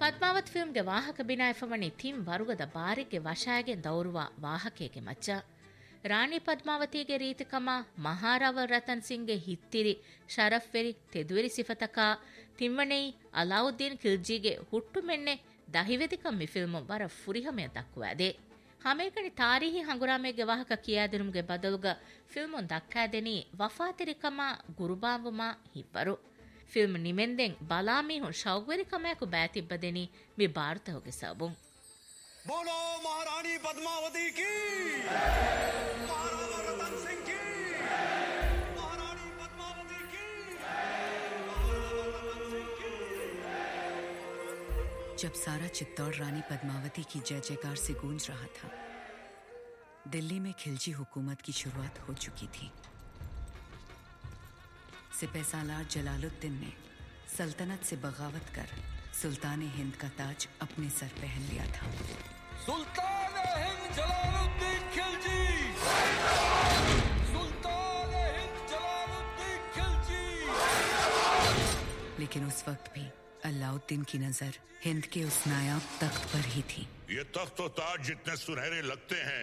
ಪದ್ಮಾವತ್ ಫಿಲ್ಮ್ಗೆ ವಾಹಕ ಬಿನಾಯಫಮಣಿ ಥೀಮ್ ವರುಗದ ಬಾರಿಗೆ ವಶಾಯಗೆ ದೌರುವ ವಾಹಕೆಗೆ ಮಚ್ಚ ರಾಣಿ ಪದ್ಮಾವತಿಗೆ ರೀತಿಕಮ ಮಹಾರಾವಲ್ ರತನ್ ಸಿಂಗ್ಗೆ ಹಿತ್ತಿರಿ ಶರಫ್ವೆರಿ ತೆದುವೆರಿ ಸಿಫತಕ ತಿಮ್ಮಣೆಯಿ ಅಲಾವುದ್ದೀನ್ ಖಿಲ್ಜಿಗೆ ಹುಟ್ಟು ಮೆನ್ನೆ ದಹಿವೆದಿಕಂ ಮಿ ಫಿಲ್ಮ್ ವರ ಫುರಿಹಮೆ ದಕ್ಕುವಾದೆ ಹಮೇಕಣಿ ತಾರೀಹಿ ಹಂಗುರಾಮೆಗೆ ವಾಹಕ ಕಿಯಾದಿರುಮ್ಗೆ ಬದಲುಗ ಫಿಲ್ಮೊನ್ ದಕ್ಕಾದೆನಿ ವಫಾತಿರಿಕಮ ಗುರುಬಾಂಬುಮ ಹಿಬ್ಬರು ಫಿಲ್ಮ್ ನಿಮೆಂದೆಂ ಬಲಾಮೀಹುನ್ ಶೌಗ್ವೆರಿಕಮಯಕು ಬ್ಯಾತಿಬ್ಬದೆನಿ ಮಿ ಭಾರತ ಹೋಗೆ ಸಬುಂ बोलो महारानी पद्मावती की महाराणा रतन सिंह की महारानी पद्मावती की महाराणा रतन सिंह की। जब सारा चित्तौड़ रानी पद्मावती की जय जयकार से गूंज रहा था, दिल्ली में खिलजी हुकूमत की शुरुआत हो चुकी थी। सिपहसालार जलालुद्दीन ने सल्तनत से बगावत कर सुल्तान हिंद का ताज अपने सर पहन लिया था। सुल्तान हिंद जलालुद्दीन खिलजी, सुल्तान हिंद जलालुद्दीन खिलजी। लेकिन उस वक्त भी अलाउद्दीन की नजर हिंद के उस नायाब तख्त पर ही थी। ये तख्त और ताज जितने सुनहरे लगते हैं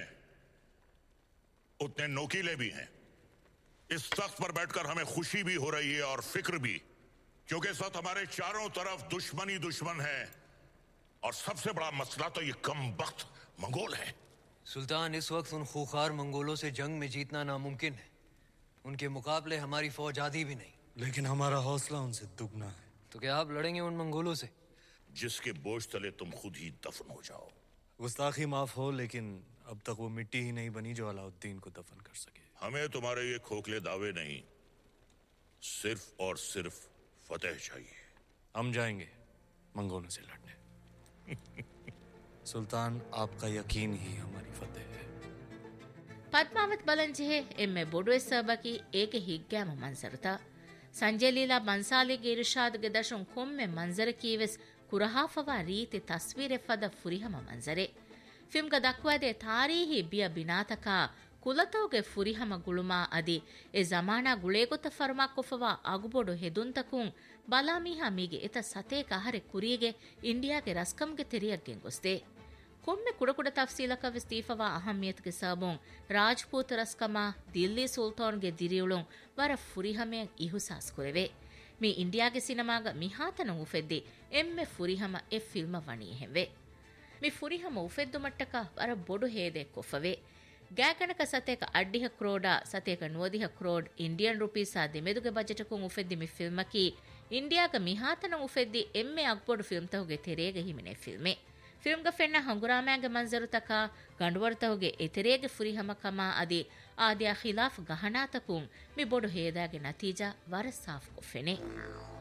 उतने नोकीले भी हैं। इस तख्त पर बैठकर हमें खुशी भी हो रही है और फिक्र भी, क्योंकि इस वक्त हमारे चारों तरफ दुश्मन ही दुश्मन है और सबसे बड़ा मसला तो ये कम वक्त मंगोल है। सुल्तान, इस वक्त उन खूंखार मंगोलों से जंग में जीतना नामुमकिन है। उनके मुकाबले हमारी फौज आधी भी नहीं। लेकिन हमारा हौसला उनसे दुगना है। तो क्या आप लड़ेंगे उन मंगोलों से? जिसके बोझ तले तुम खुद ही दफन हो जाओ। गुस्ताखी माफ हो, लेकिन अब तक वो मिट्टी ही नहीं बनी जो अलाउद्दीन को दफन कर सके। हमें तुम्हारे ये खोखले दावे नहीं, सिर्फ और सिर्फ फतेह चाहिए। हम जाएंगे मंगोलों से लड़ने। सुल्तान, आपका यकीन ही हमारी फतेह है। ಪದ್ಮಾವತ್ ಬಲಂಜೆಹೆ ಎಮ್ಮೆ ಬೊಡುವೆ ಸಬಕಿ ಏಕೆ ಹಿಗ್ಗ್ಯಾಮ ಮಂಜರುತ ಸಂಜೆ ಲೀಲಾ ಬನ್ಸಾಲಿಗೆ ಇರ್ಷಾದ್ಗೆ ದಶುಂ ಕೊಮ್ಮೆ ಮಂಜರ ಕೀವೆಸ್ ಕುರಹಾಫವಾ ರೀತಿ ತಸ್ವೀರೆ ಫದ ಫುರಿಹಮ ಮಂಜರೆ ಫಿಲ್ಮ್ಗ ದಕ್ವಾದೆ ತಾರೀಹಿ ಬಿಯ ಬಿನಾತಕ ಕುಲತೋಗೆ ಫುರಿಹಮ ಗುಳುಮಾ ಅದಿ ಎ ಜಮಾನಾ ಗುಳೇಗೊತ್ತ ಫರ್ಮಾ ಕೊಫವಾ ಅಗುಬೊಡು ಹೆದುಂತಕುಂ ಬಲಾಮೀಹಾ ಮೀಗೆ ಎತ ಸತೇಕ ಅಹರೆ ಕುರಿಗೆ ಇಂಡಿಯಾಗೆ ರಸ್ಕಂಗೆ ತೆರಿಯಗ್ಗೆಂ ಗೊಸ್ತೆ ಕೊಮ್ಮೆ ಕುಡಕುಡ ತಫ್ಸೀಲಕ ವಿಸ್ತೀಫವಾ ಅಹಮ್ಮಿಯತ್ಗೆ ಸಾಬುಂ ರಾಜ್ಪೂತ್ ರಸ್ಕಮ ದಿಲ್ಲಿ ಸುಲ್ತಾನ್ಗೆ ದಿರಿಯುಳುಂ ವರ ಫುರಿಹಮೆಯಂ ಇಹುಸಾಸ್ ಕುರೆವೆ ಮೀ ಇಂಡಿಯಾಗೆ ಸಿನಮಾಗ ಮಿಹಾತನ ಉಫೆದ್ದಿ ಎಮ್ಮೆ ಫುರಿಹಮ ಎ ಫಿಲ್ಮ ವಣಿ ಹೆಂವೆ ಮಿ ಫುರಿಹಮ ಉಫೆದ್ದು ಮಟ್ಟಕ ವರ ಬೊಡು ಹೇದೆ ಕೊಫವೆ ಗ್ಯಾಕಣಕ ಸತೇಕ ಅಡ್ಡಿಹ ಕ್ರೋಡ ಸತೇಕ ನುವದಿಹ ಕ್ರೋಡ್ ಇಂಡಿಯನ್ ರುಪೀಸಾ ದಿಮೆದುಗೆ ಬಜೆಟಕುಂ ಉಫೆದ್ದಿ ಮಿ ಫಿಲ್ಮಕಿ ಇಂಡಿಯಾಗ ಮಿಹಾತನ ಉಫೆದ್ದಿ ಎಮ್ಮೆ ಅಕ್ಬೊಡು ಫಿಲ್ಮ್ ತಹುಗೆ ತೆರೇಗೆ ಹಿಮಿನೆ ಫಿಲ್ಮೆ ಫಿಲ್ಮ್ಗ ಫೆಣ್ಣ ಹಂಗುರಾಮ್ಯಾಂಗ ಮಂಜರು ತಕ ಗಂಡುವರ್ತಹುಗೆ ಎತೆರೇಗೆ ಫುರಿಹಮ ಕಮಾ ಅದಿ ಆದ್ಯಾ ಖಿಲಾಫ್ ಗಹನಾತಕುಂ ಮಿ ಬೊಡು ಹೇದಾಗೆ ನತೀಜಾ ವರ ಸಾಫ್ ಕೊಫೆನೆ